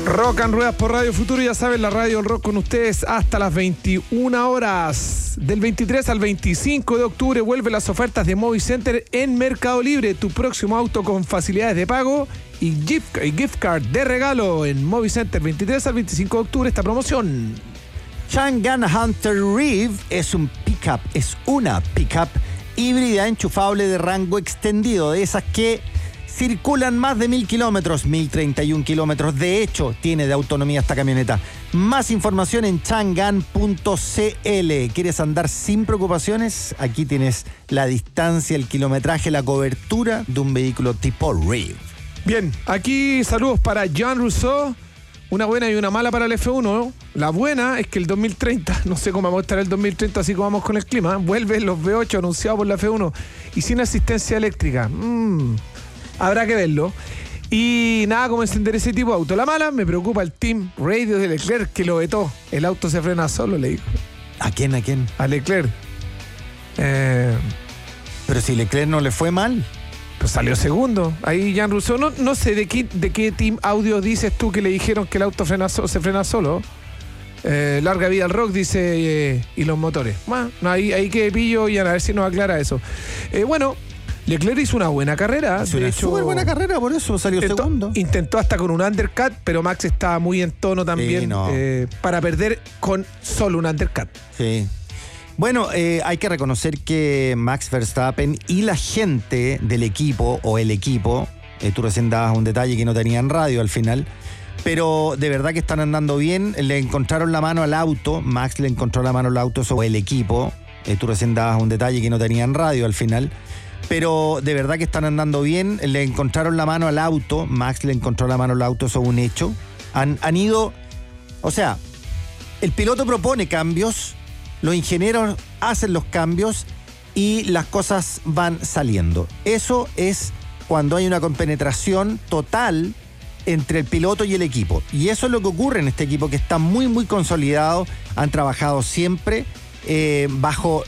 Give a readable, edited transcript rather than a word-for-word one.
Rock and Ruedas por Radio Futuro, ya saben, la radio del rock con ustedes hasta las 21 horas. Del 23 al 25 de octubre vuelven las ofertas de Movicenter en Mercado Libre. Tu próximo auto con facilidades de pago y gift card de regalo en Movicenter. 23 al 25 de octubre esta promoción. Chang'an Hunter Reeve es una pickup híbrida enchufable de rango extendido, de esas que circulan más de 1.000 kilómetros, 1.031 kilómetros. De hecho, tiene de autonomía esta camioneta. Más información en chang'an.cl. ¿Quieres andar sin preocupaciones? Aquí tienes la distancia, el kilometraje, la cobertura de un vehículo tipo Reeve. Bien, aquí saludos para Jean Rousseau. Una buena y una mala para el F1, ¿no? La buena es que el 2030, no sé cómo vamos a estar el 2030, así como vamos con el clima, vuelven los V8 anunciados por la F1 y sin asistencia eléctrica. Habrá que verlo. Y nada como encender ese tipo de auto. La mala, me preocupa el team radio de Leclerc, que lo vetó. El auto se frena solo, le dijo. ¿A quién? A Leclerc. Pero si Leclerc no le fue mal. Pues salió segundo. Ahí Jean Rousseau. No sé de qué team audio dices tú que le dijeron que el auto se frena solo. Larga vida al rock, dice, y los motores. Bueno, ahí que pillo y a ver si nos aclara eso. Bueno, Leclerc hizo una buena carrera. Hizo una súper buena carrera, por eso salió segundo. Intentó hasta con un undercut, pero Max estaba muy en tono también, sí, no. Para perder con solo un undercut. Sí. Bueno, hay que reconocer que Max Verstappen y la gente del equipo, o el equipo, tú recién dabas un detalle que no tenían radio al final, pero de verdad que están andando bien. Le encontraron la mano al auto, Max le encontró la mano al auto, o el equipo, tú recién dabas un detalle que no tenían radio al final, pero de verdad que están andando bien. Le encontraron la mano al auto, Max le encontró la mano al auto, eso es un hecho. Han ido, o sea, el piloto propone cambios, los ingenieros hacen los cambios y las cosas van saliendo. Eso es cuando hay una compenetración total entre el piloto y el equipo. Y eso es lo que ocurre en este equipo, que está muy, muy consolidado. Han trabajado siempre bajo